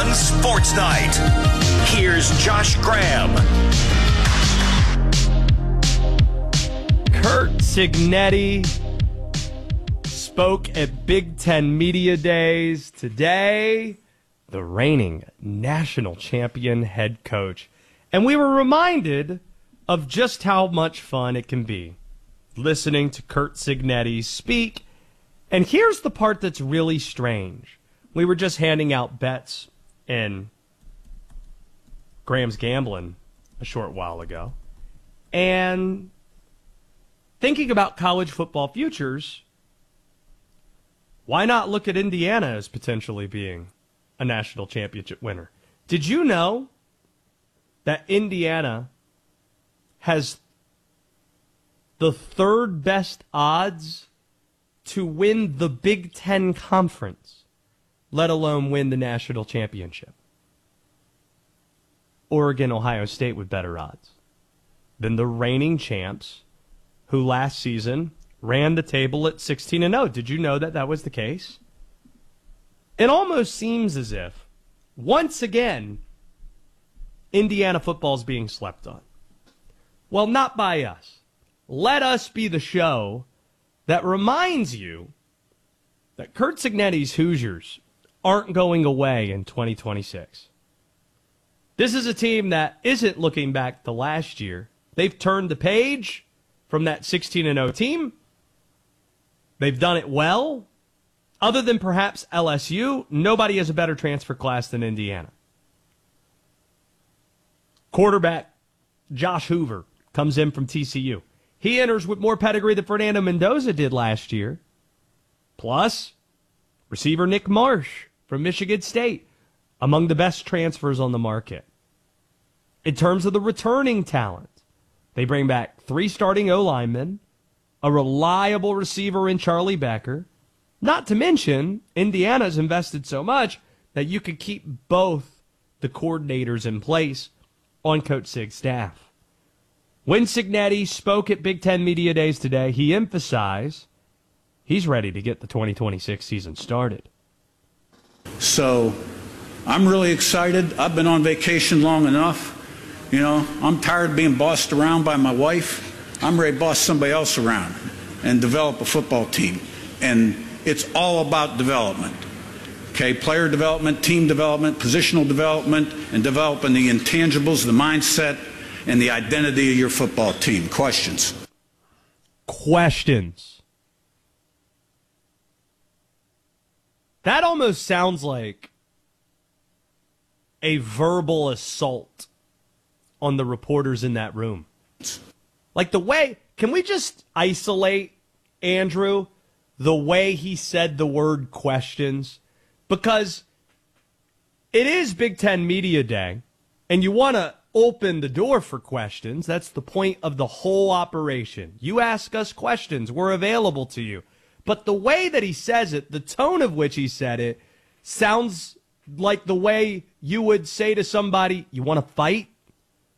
on Sports Night. Here's Josh Graham. Curt Cignetti spoke at Big Ten Media Days today, the reigning national champion head coach. And we were reminded of just how much fun it can be listening to Curt Cignetti speak. And here's the part that's really strange. We were just handing out bets in Graham's Gambling a short while ago. And thinking about college football futures, why not look at Indiana as potentially being a national championship winner? Did you know that Indiana has the third best odds to win the Big Ten Conference, let alone win the national championship? Oregon, Ohio State with better odds than the reigning champs, who last season ran the table at 16-0. Did you know that that was the case? It almost seems as if, once again, Indiana football is being slept on. Well, not by us. Let us be the show that reminds you that Curt Cignetti's Hoosiers aren't going away in 2026. This is a team that isn't looking back to last year. They've turned the page from that 16-0 team. They've done it well. Other than perhaps LSU, nobody has a better transfer class than Indiana. Quarterback Josh Hoover comes in from TCU. He enters with more pedigree than Fernando Mendoza did last year. Plus, receiver Nick Marsh from Michigan State, among the best transfers on the market. In terms of the returning talent, they bring back 3 starting O-linemen, a reliable receiver in Charlie Becker. Not to mention, Indiana's invested so much that you could keep both the coordinators in place on Coach Sig's staff. When Cignetti spoke at Big Ten Media Days today, he emphasized he's ready to get the 2026 season started. So I'm really excited. I've been on vacation long enough. You know, I'm tired of being bossed around by my wife. I'm ready to boss somebody else around and develop a football team. And it's all about development. Okay, player development, team development, positional development, and developing the intangibles, the mindset, and the identity of your football team. Questions? Questions. That almost sounds like a verbal assault on the reporters in that room. Like the way, can we just isolate, Andrew, the way he said the word questions? Because it is Big Ten Media Day, and you want to open the door for questions. That's the point of the whole operation. You ask us questions, we're available to you. But the way that he says it, the tone of which he said it, sounds like the way you would say to somebody, you want to fight?